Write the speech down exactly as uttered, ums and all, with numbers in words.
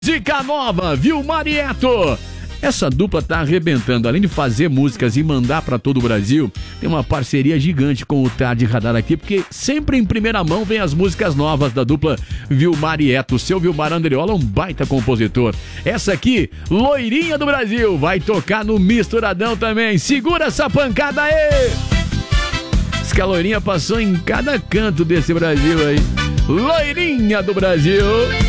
Música nova, Vilmar e Eto. Essa dupla tá arrebentando. Além de fazer músicas e mandar pra todo o Brasil, tem uma parceria gigante com o Tarde Radar aqui, porque sempre em primeira mão vem as músicas novas da dupla Vilmar e Eto. Seu Vilmar Andriola é um baita compositor. Essa aqui, Loirinha do Brasil, vai tocar no Misturadão também. Segura essa pancada aí! Diz que a Loirinha passou em cada canto desse Brasil aí. Loirinha do Brasil.